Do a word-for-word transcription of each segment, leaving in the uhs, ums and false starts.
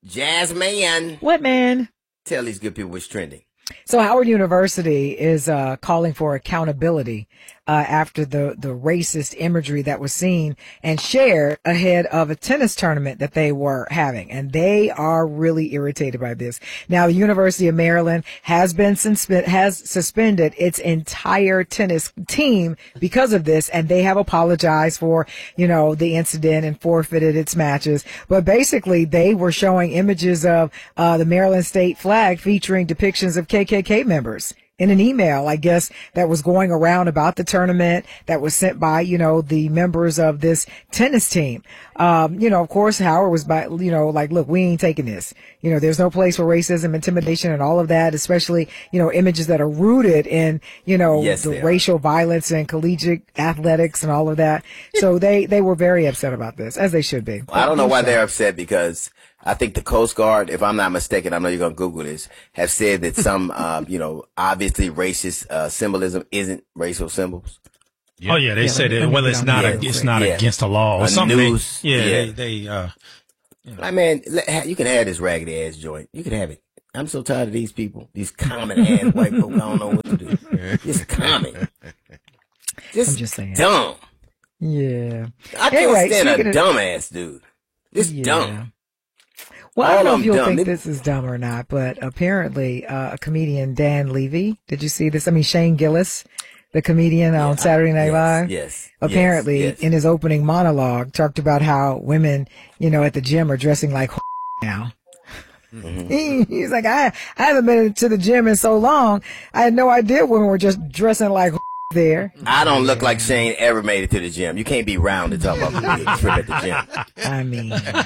Jasmine. What, man? Tell these good people what's trending. So Howard University is uh, calling for accountability uh, after the, the racist imagery that was seen and shared ahead of a tennis tournament that they were having. And they are really irritated by this. Now, the University of Maryland has been suspe- has suspended its entire tennis team because of this. And they have apologized for, you know, the incident and forfeited its matches. But basically, they were showing images of uh, the Maryland state flag featuring depictions of K K K members in an email, I guess, that was going around about the tournament that was sent by, you know, the members of this tennis team. Um, you know, of course, Howard was by, you know, like, look, we ain't taking this. You know, there's no place for racism, intimidation, and all of that, especially, you know, images that are rooted in, you know, yes, the racial violence and collegiate athletics and all of that. So they, they were very upset about this, as they should be. Well, I don't know why they're upset, because I think the Coast Guard, if I'm not mistaken, I know you're going to Google this, have said that some, uh, you know, obviously racist uh, symbolism isn't racial symbols. Yeah. Oh yeah, they yeah, said that. Well, it's not. Yeah, a, it's not yeah. against the law or a something. News, they, yeah, yeah, they. they uh, you know. Like, man, you can have this raggedy ass joint. You can have it. I'm so tired of these people, these common ass white folk. I don't know what to do. Just common. Just, I'm just saying. Dumb. Yeah. I can't anyway, stand a of, dumb ass dude. Just yeah. dumb. Well, All I don't know if you'll dumb. think this is dumb or not, but apparently uh, a comedian, Dan Levy, did you see this? I mean, Shane Gillis, the comedian yeah, on Saturday Night yes, Live, yes, apparently yes, yes. in his opening monologue talked about how women, you know, at the gym are dressing like now. Mm-hmm. He, he's like, I, I haven't been to the gym in so long. I had no idea women were just dressing like there. I don't look like Shane ever made it to the gym. You can't be round to talk about the trip at the gym. I mean,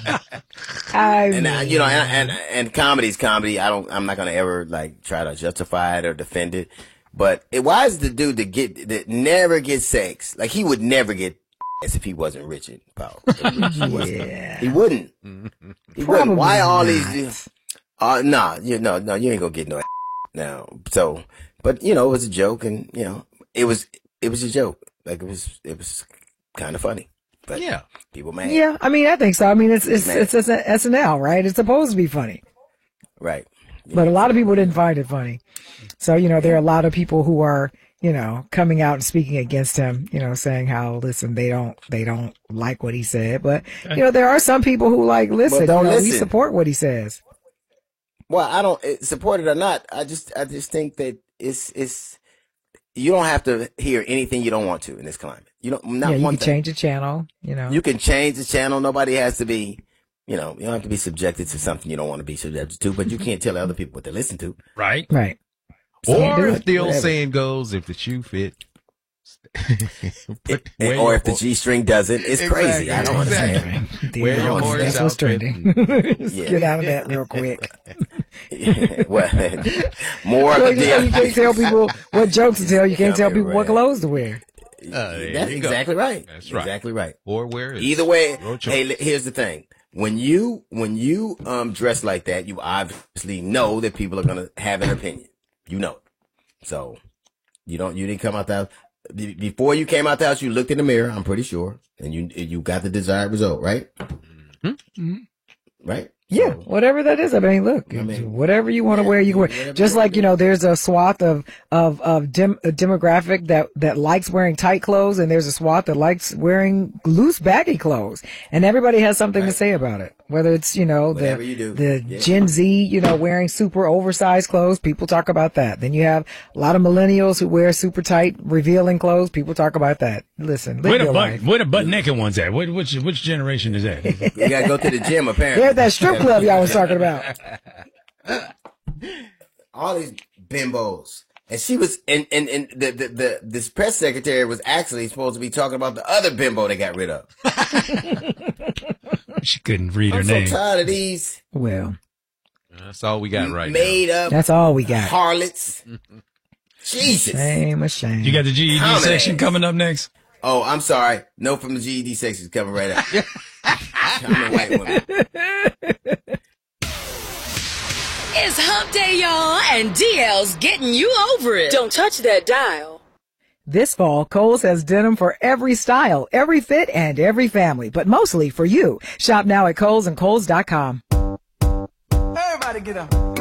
I and mean. uh, you know, and, and and comedy's comedy. I don't. I'm not gonna ever like try to justify it or defend it. But it, why is the dude that get that never gets sex? Like, he would never get as if he wasn't rich and powerful. He yeah, he wouldn't. He Probably wouldn't. Why all not. these? Uh, nah, you no, no, you ain't gonna get no now. So, but you know, it was a joke, and you know. It was, it was a joke. Like, it was, it was kind of funny. But yeah, people mad. Yeah, I mean, I think so. I mean, it's, it's, it's, it's S N L, right? It's supposed to be funny. Right. Yeah. But a lot of people didn't find it funny. So, you know, there are a lot of people who are, you know, coming out and speaking against him, you know, saying how, listen, they don't, they don't like what he said. But, you know, there are some people who like, listen, don't you know, listen. we support what he says. Well, I don't support it or not. I just, I just think that it's, it's, you don't have to hear anything you don't want to in this climate. You don't, not yeah, you one can thing. change the channel, you know. You can change the channel. Nobody has to be, you know, you don't have to be subjected to something you don't want to be subjected to, but you can't tell other people what to listen to. Right. Right. Or if the old saying goes, if the shoe fit. It, or if the G string doesn't, it's exactly, crazy. I don't exactly. understand. Where your horse That's what's trending. Yeah. Get out of that real quick. Yeah. Well, more well, of the you, know, you can't tell people what jokes to tell. You can't tell people right. what clothes to wear. Uh, That's exactly go. right. That's right. Exactly right. Or wear it. Either way, hey, here's the thing. When you when you um dress like that, you obviously know that people are gonna have an opinion. You know. So you don't you didn't come out that before you came out the house, you looked in the mirror, I'm pretty sure, and you you got the desired result, right? Mm-hmm. Right? Yeah, so, whatever that is. I mean, look, I mean, whatever you want to yeah, wear, you can wear. Just like, you know, there's a swath of, of, of dem, a demographic that, that likes wearing tight clothes, and there's a swath that likes wearing loose, baggy clothes. And everybody has something right. to say about it. Whether it's, you know, whatever the, you do. the yeah. Gen Z, you know, wearing super oversized clothes, people talk about that. Then you have a lot of millennials who wear super tight, revealing clothes, people talk about that. Listen, live where your the life. butt, where the butt naked ones at? What, which, which generation is that? You gotta go to the gym, apparently. There's that strip club y'all was talking about. All these bimbos. And she was, and, and, and the, the, the, this press secretary was actually supposed to be talking about the other bimbo they got rid of. She couldn't read her I'm name. I'm so tired of these. Well, that's all we got right made now. up. That's all we got. Harlots. Jesus. Shame, a shame. You got the G E D How section many? coming up next? Oh, I'm sorry. No, from the G E D section is coming right up. I'm a white woman. It's hump day, y'all, and D L's getting you over it. Don't touch that dial. This fall, Kohl's has denim for every style, every fit, and every family, but mostly for you. Shop now at Kohl's and Kohl's dot com. Everybody get up.